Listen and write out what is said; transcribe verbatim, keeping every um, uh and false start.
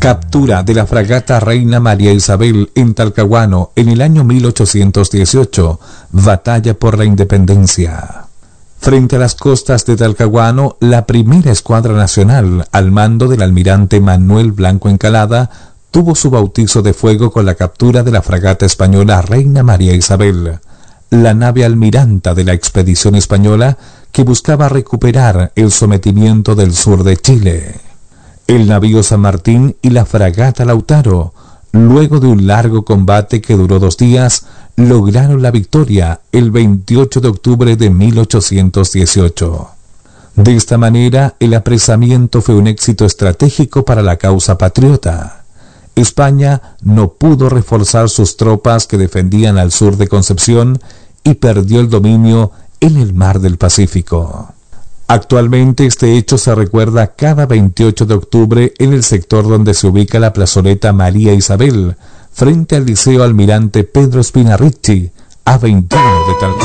Captura de la fragata Reina María Isabel en Talcahuano en el año mil ochocientos dieciocho. Batalla por la independencia. Frente a las costas de Talcahuano, la primera escuadra nacional, al mando del almirante Manuel Blanco Encalada, tuvo su bautizo de fuego con la captura de la fragata española Reina María Isabel, la nave almiranta de la expedición española que buscaba recuperar el sometimiento del sur de Chile. El navío San Martín y la fragata Lautaro, luego de un largo combate que duró dos días, lograron la victoria el veintiocho de octubre de mil ochocientos dieciocho. De esta manera, el apresamiento fue un éxito estratégico para la causa patriota. España no pudo reforzar sus tropas que defendían al sur de Concepción y perdió el dominio en el mar del Pacífico. Actualmente este hecho se recuerda cada veintiocho de octubre en el sector donde se ubica la plazoleta María Isabel, frente al Liceo Almirante Pedro Spina Ricci, a veintiuno de Talcahuano.